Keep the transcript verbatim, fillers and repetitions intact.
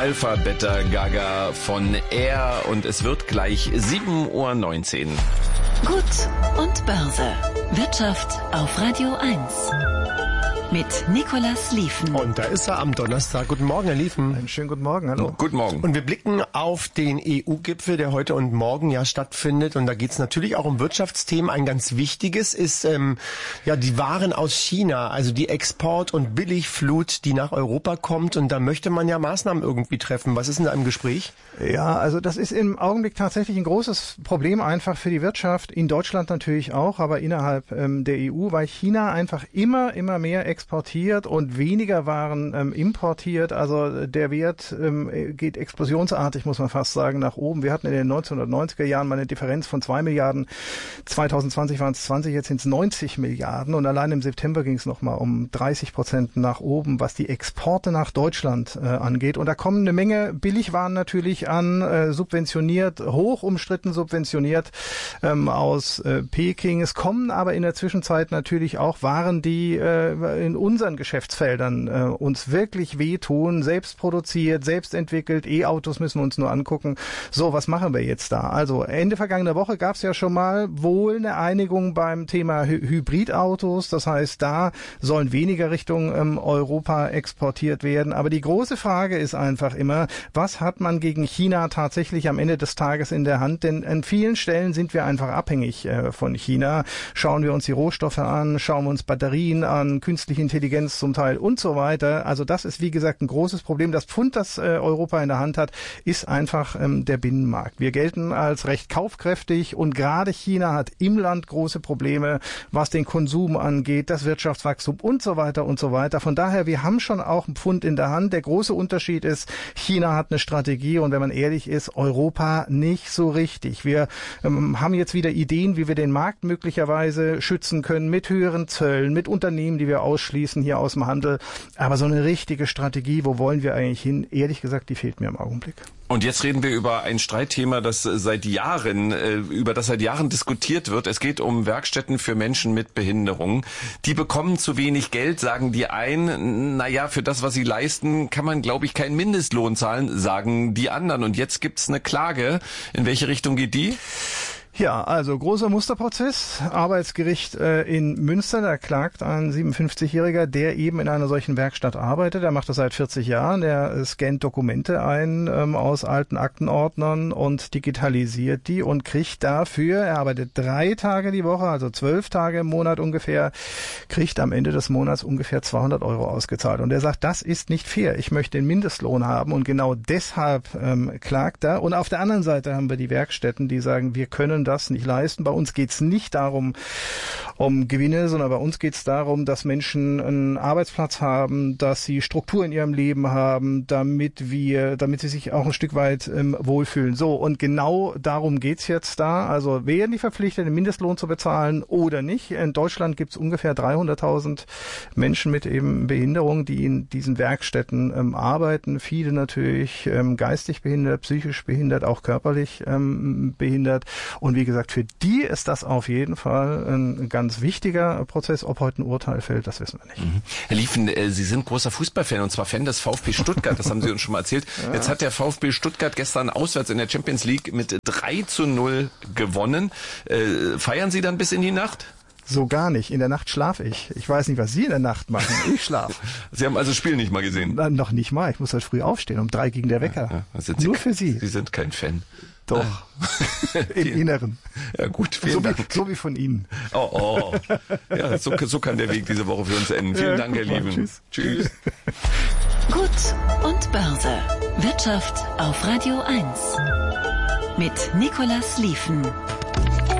Alpha Beta Gaga von Air und es wird gleich sieben Uhr neunzehn. Gut und Börse. Wirtschaft auf Radio eins. Mit Nicolas Lieven. Und da ist er am Donnerstag. Guten Morgen, Herr Lieven. Einen schönen guten Morgen, hallo. Guten Morgen. Und wir blicken auf den E U-Gipfel, der heute und morgen ja stattfindet. Und da geht es natürlich auch um Wirtschaftsthemen. Ein ganz wichtiges ist ähm, ja die Waren aus China, also die Export- und Billigflut, die nach Europa kommt. Und da möchte man ja Maßnahmen irgendwie treffen. Was ist denn da im Gespräch? Ja, also das ist im Augenblick tatsächlich ein großes Problem einfach für die Wirtschaft. In Deutschland natürlich auch, aber innerhalb ähm, der E U, weil China einfach immer, immer mehr exportiert und weniger Waren ähm, importiert. Also der Wert ähm, geht explosionsartig, muss man fast sagen, nach oben. Wir hatten in den neunzehnhundertneunziger Jahren mal eine Differenz von zwei Milliarden. zwanzig zwanzig waren es zwanzig, jetzt sind es neunzig Milliarden. Und allein im September ging es nochmal um dreißig Prozent nach oben, was die Exporte nach Deutschland äh, angeht. Und da kommen eine Menge Billigwaren natürlich an, äh, subventioniert, hoch umstritten subventioniert ähm, aus äh, Peking. Es kommen aber in der Zwischenzeit natürlich auch Waren, die äh, in unseren Geschäftsfeldern äh, uns wirklich wehtun, selbst produziert, selbst entwickelt, E-Autos müssen wir uns nur angucken. So, was machen wir jetzt da? Also Ende vergangener Woche gab es ja schon mal wohl eine Einigung beim Thema Hy- Hybridautos, das heißt, da sollen weniger Richtung ähm, Europa exportiert werden. Aber die große Frage ist einfach immer, was hat man gegen China tatsächlich am Ende des Tages in der Hand? Denn an vielen Stellen sind wir einfach abhängig äh, von China. Schauen wir uns die Rohstoffe an, schauen wir uns Batterien an, künstliche Intelligenz zum Teil und so weiter. Also das ist, wie gesagt, ein großes Problem. Das Pfund, das äh, Europa in der Hand hat, ist einfach ähm, der Binnenmarkt. Wir gelten als recht kaufkräftig und gerade China hat im Land große Probleme, was den Konsum angeht, das Wirtschaftswachstum und so weiter und so weiter. Von daher, wir haben schon auch ein Pfund in der Hand. Der große Unterschied ist, China hat eine Strategie und wenn man ehrlich ist, Europa nicht so richtig. Wir ähm, haben jetzt wieder Ideen, wie wir den Markt möglicherweise schützen können mit höheren Zöllen, mit Unternehmen, die wir ausschließen hier aus dem Handel. Aber so eine richtige Strategie, wo wollen wir eigentlich hin? Ehrlich gesagt, die fehlt mir im Augenblick. Und jetzt reden wir über ein Streitthema, das seit Jahren, über das seit Jahren diskutiert wird. Es geht um Werkstätten für Menschen mit Behinderung. Die bekommen zu wenig Geld, sagen die einen. Naja, für das, was sie leisten, kann man, glaube ich, keinen Mindestlohn zahlen, sagen die anderen. Und jetzt gibt's eine Klage. In welche Richtung geht die? Ja, also großer Musterprozess, Arbeitsgericht äh, in Münster, da klagt ein siebenundfünfzigjähriger, der eben in einer solchen Werkstatt arbeitet. Er macht das seit vierzig Jahren, er äh, scannt Dokumente ein ähm, aus alten Aktenordnern und digitalisiert die und kriegt dafür, er arbeitet drei Tage die Woche, also zwölf Tage im Monat ungefähr, kriegt am Ende des Monats ungefähr zweihundert Euro ausgezahlt. Und er sagt, das ist nicht fair, ich möchte den Mindestlohn haben und genau deshalb ähm, klagt er. Und auf der anderen Seite haben wir die Werkstätten, die sagen, wir können das nicht leisten. Bei uns geht es nicht darum, um Gewinne, sondern bei uns geht es darum, dass Menschen einen Arbeitsplatz haben, dass sie Struktur in ihrem Leben haben, damit wir, damit sie sich auch ein Stück weit ähm, wohlfühlen. So, und genau darum geht's jetzt da. Also werden die verpflichtet, den Mindestlohn zu bezahlen oder nicht? In Deutschland gibt es ungefähr dreihunderttausend Menschen mit eben Behinderung, die in diesen Werkstätten ähm, arbeiten. Viele natürlich ähm, geistig behindert, psychisch behindert, auch körperlich ähm, behindert. Und wie gesagt, für die ist das auf jeden Fall ein ganz wichtiger Prozess. Ob heute ein Urteil fällt, das wissen wir nicht. Mhm. Herr Lieven, äh, Sie sind großer Fußballfan und zwar Fan des VfB Stuttgart, das haben Sie uns schon mal erzählt. Ja. Jetzt hat der VfB Stuttgart gestern auswärts in der Champions League mit drei zu null gewonnen. Äh, feiern Sie dann bis in die Nacht? So gar nicht. In der Nacht schlafe ich. Ich weiß nicht, was Sie in der Nacht machen. Ich schlafe. Sie haben also das Spiel nicht mal gesehen? Na, noch nicht mal. Ich muss halt früh aufstehen. Um drei ging der Wecker. Ja, ja. Nur Sie, für Sie. Sie sind kein Fan. Doch. Im Inneren. Ja gut, vielen so Dank. Wie, so wie von Ihnen. Oh, oh. Ja, so, so kann der Weg diese Woche für uns enden. Vielen ja, Dank, Herr Lieven. Tschüss. Tschüss. Gut und Börse. Wirtschaft auf Radio eins. Mit Nicolas Lieven.